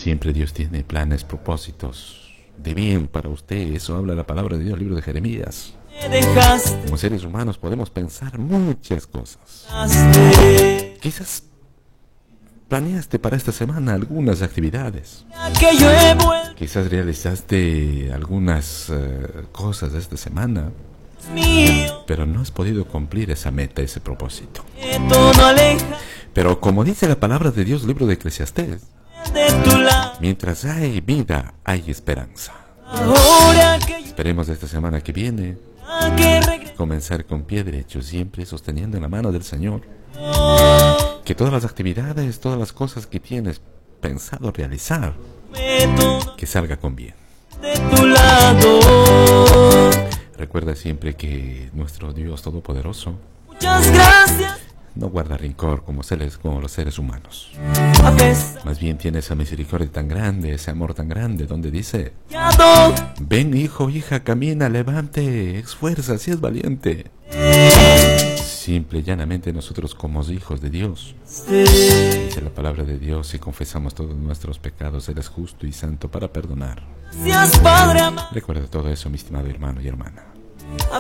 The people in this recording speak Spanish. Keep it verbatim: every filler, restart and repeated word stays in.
Siempre Dios tiene planes, propósitos de bien para usted. Eso habla la palabra de Dios, el libro de Jeremías. Como seres humanos podemos pensar muchas cosas. Quizás planeaste para esta semana algunas actividades. Quizás realizaste algunas uh, cosas esta semana, pero no has podido cumplir esa meta, ese propósito. Pero como dice la palabra de Dios, libro de Eclesiastés, mientras hay vida, hay esperanza. Esperemos esta semana que viene comenzar con pie derecho, siempre sosteniendo la mano del Señor. Que todas las actividades, todas las cosas que tienes pensado realizar, que salga con bien. Recuerda siempre que nuestro Dios Todopoderoso no guarda rencor como, seres, como los seres humanos. Más bien tiene esa misericordia tan grande, ese amor tan grande, donde dice: ven, hijo, hija, camina, levante, esfuerza, si es valiente. Simple y llanamente nosotros como hijos de Dios, dice la palabra de Dios, si confesamos todos nuestros pecados, Él es justo y santo para perdonar. Recuerda todo eso, mi estimado hermano y hermana.